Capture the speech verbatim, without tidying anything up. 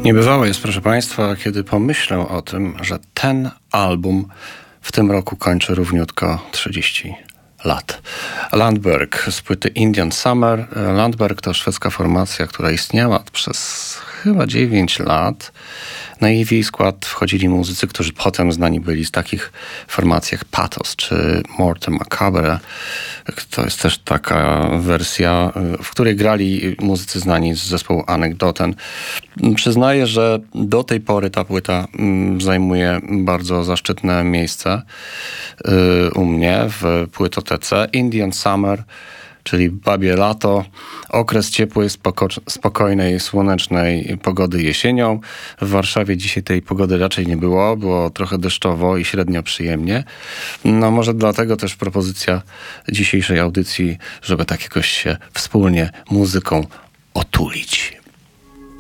Niebywałe jest, proszę Państwa, kiedy pomyślę o tym, że ten album w tym roku kończy równiutko trzydzieści lat. Landberg z płyty Indian Summer. Landberg to szwedzka formacja, która istniała przez chyba dziewięć lat. Na jej skład wchodzili muzycy, którzy potem znani byli z takich formacji jak Pathos czy Morte Macabre. To jest też taka wersja, w której grali muzycy znani z zespołu Anekdoten. Przyznaję, że do tej pory ta płyta zajmuje bardzo zaszczytne miejsce u mnie w płytotece. Indian Summer, czyli babie lato, okres ciepłej, spoko- spokojnej, słonecznej pogody jesienią. W Warszawie dzisiaj tej pogody raczej nie było, było trochę deszczowo i średnio przyjemnie. No może dlatego też propozycja dzisiejszej audycji, żeby tak jakoś się wspólnie muzyką otulić.